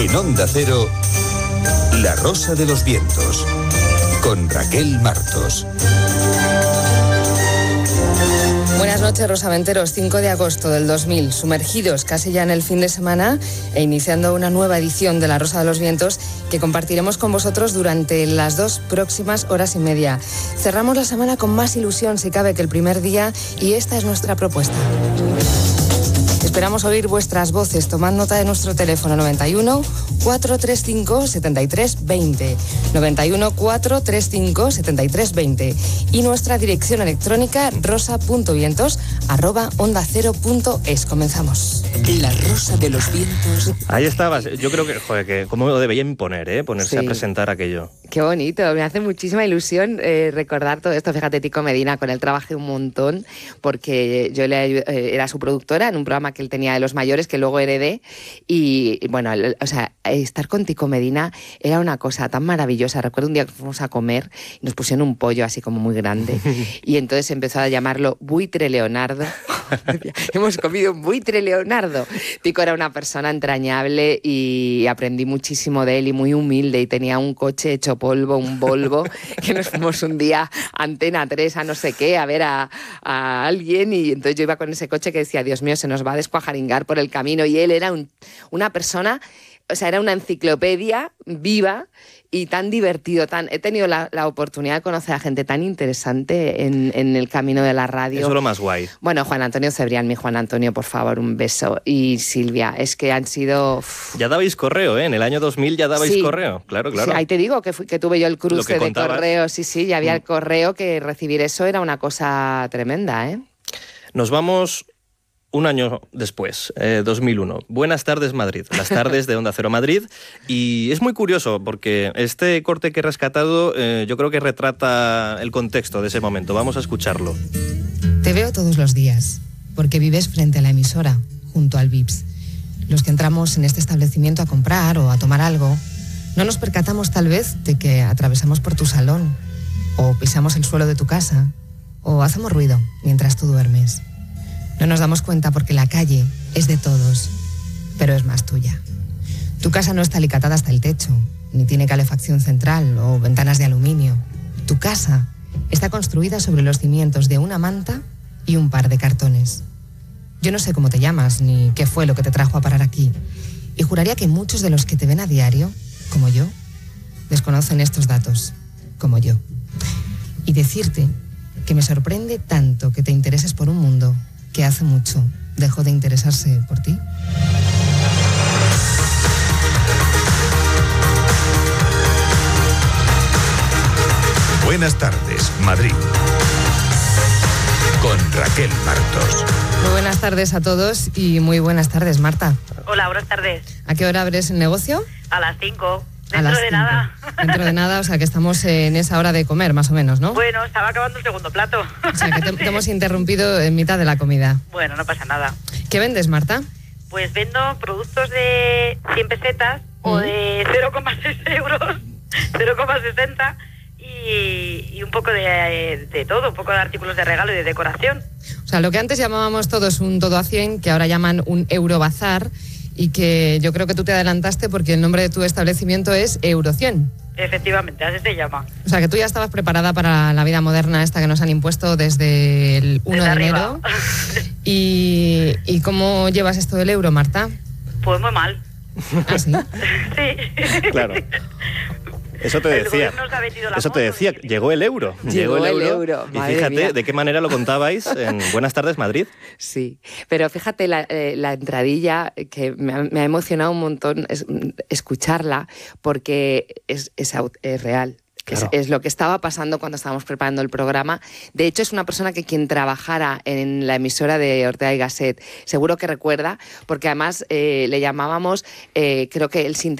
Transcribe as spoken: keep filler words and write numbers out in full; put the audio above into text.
En Onda Cero, La Rosa de los Vientos, con Raquel Martos. Buenas noches, rosaventeros. cinco de agosto del dos mil, sumergidos casi ya en el fin de semana e iniciando una nueva edición de La Rosa de los Vientos que compartiremos con vosotros durante las dos próximas horas y media. Cerramos la semana con más ilusión, si cabe, que el primer día, y esta es nuestra propuesta. Esperamos oír vuestras voces. Tomad nota de nuestro teléfono noventa y uno, cuatrocientos treinta y cinco, setenta y tres veinte. noventa y uno, cuatrocientos treinta y cinco, setenta y tres veinte. Y nuestra dirección electrónica rosa.vientos arroba onda cero punto es. Comenzamos. La Rosa de los Vientos. Ahí estabas. Yo creo que, joder, que cómo lo debería imponer, ¿eh? Ponerse sí. a presentar aquello. Qué bonito, me hace muchísima ilusión eh, recordar todo esto. Fíjate, Tico Medina, con él trabajé un montón, porque yo le, eh, era su productora en un programa que él tenía de los mayores, que luego heredé, y, y bueno, el, o sea, estar con Tico Medina era una cosa tan maravillosa. Recuerdo un día que fuimos a comer y nos pusieron un pollo así como muy grande, y entonces empezó a llamarlo Buitre Leonardo. Hemos comido un buitre Leonardo. Tico era una persona entrañable y aprendí muchísimo de él, y muy humilde, y tenía un coche hecho polvo, un Volvo, que nos fuimos un día a Antena tres, a no sé qué, a ver a, a alguien, y entonces yo iba con ese coche que decía, Dios mío, se nos va a descuajaringar por el camino, y él era un, una persona, o sea, era una enciclopedia viva y tan divertido. Tan, he tenido la, la oportunidad de conocer a gente tan interesante en, en el camino de la radio. Eso es lo más guay. Bueno, Juan Antonio Cebrián, mi Juan Antonio, por favor, un beso. Y Silvia, es que han sido... Uf. Ya dabais correo, ¿eh? En el año dos mil ya dabais sí. correo, claro, claro. Sí, ahí te digo que, fui, que tuve yo el cruce de correo, sí, sí, ya había mm. el correo, que recibir eso era una cosa tremenda, ¿eh? Nos vamos... Un año después, eh, dos mil uno. Buenas tardes, Madrid. Las tardes de Onda Cero Madrid. Y es muy curioso porque este corte que he rescatado eh, yo creo que retrata el contexto de ese momento. Vamos a escucharlo. Te veo todos los días, porque vives frente a la emisora, junto al Vips. Los que entramos en este establecimiento a comprar o a tomar algo, no nos percatamos tal vez de que atravesamos por tu salón, o pisamos el suelo de tu casa, o hacemos ruido mientras tú duermes. No nos damos cuenta porque la calle es de todos, pero es más tuya. Tu casa no está alicatada hasta el techo, ni tiene calefacción central o ventanas de aluminio. Tu casa está construida sobre los cimientos de una manta y un par de cartones. Yo no sé cómo te llamas, ni qué fue lo que te trajo a parar aquí, y juraría que muchos de los que te ven a diario, como yo, desconocen estos datos, como yo. Y decirte que me sorprende tanto que te intereses por un mundo que hace mucho dejó de interesarse por ti. Buenas tardes, Madrid. Con Raquel Martos. Muy buenas tardes a todos y muy buenas tardes, Marta. Hola, buenas tardes. ¿A qué hora abres el negocio? A las cinco. A Dentro las de cinco. nada. Dentro de nada, o sea que estamos en esa hora de comer, más o menos, ¿no? Bueno, estaba acabando el segundo plato. O sea que te, te hemos interrumpido en mitad de la comida. Bueno, no pasa nada. ¿Qué vendes, Marta? Pues vendo productos de cien pesetas ¿Mm? o de cero coma seis euros, cero coma sesenta y, y un poco de, de todo, un poco de artículos de regalo y de decoración. O sea, lo que antes llamábamos todos un todo a cien, que ahora llaman un eurobazar, y que yo creo que tú te adelantaste porque el nombre de tu establecimiento es Euro cien. Efectivamente, así se llama. O sea, que tú ya estabas preparada para la vida moderna esta que nos han impuesto desde el uno de enero. ¿Y, ¿Y cómo llevas esto del euro, Marta? Pues muy mal. ¿Ah, sí? Sí. Claro. Eso te decía. Eso te decía. Y... Llegó el euro. Llegó, Llegó el euro. euro. Y fíjate mía. de qué manera lo contabais en Buenas tardes, Madrid. Sí, pero fíjate la, eh, la entradilla que me ha, me ha emocionado un montón es, escucharla, porque es, es, es real. Claro. Es, es lo que estaba pasando cuando estábamos preparando el programa. De hecho, es una persona que quien trabajara en la emisora de Ortega y Gasset seguro que recuerda, porque además eh, le llamábamos, eh, creo que el sin